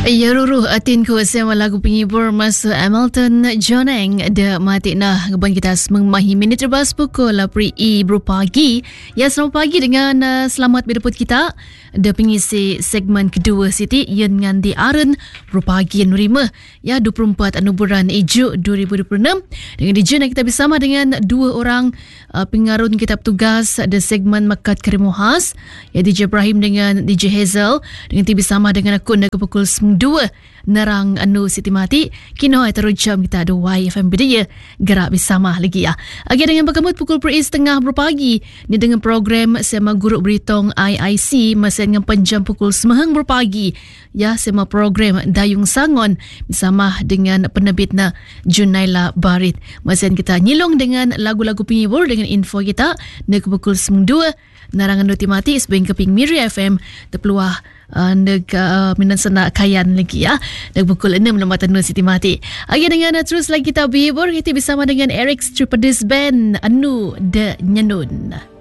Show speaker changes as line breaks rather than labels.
Ya ruruh atin ko sama lagu penghibur masa Hamilton Joneng de mati nah ngeban kita mengmahi minit terbas pukul pri berpagi. Ya selamat pagi dengan selamat berjumpa kita de pengisi segmen kedua Siti yang dengan di Aren berpagi Nurima ya 24 bulan Ijuk 2026 dengan di Jun kita bersama dengan dua orang pengarun kita petugas de segmen Mekat Karimuhas ya DJ Ibrahim dengan DJ Hazel dengan tiba bersama dengan aku dah ke pukul 2 nerang anu Siti Mati kino ay terujam kita ada YFM Bedaya gerak bersama lagi ya. Lagi dengan berkemut pukul 1:30 berpagi ni dengan program Sema Guru Beritong IIC masa dengan penjam pukul 9 berpagi ya sema program Dayung Sangon bersama dengan penerbitna Junaila Barit. Masa kita nyilong dengan lagu-lagu penghibur dengan info kita ni ke pukul 2 narangan Siti Mati sebelum keping Miri FM terpeluah minan senak kayan lagi ya dan pukul 6 lembatan Nur Siti Mati. Lagi dengan terus lagi kita berhibur kita bersama dengan Eric Stripadis Band Anu de Nyanun.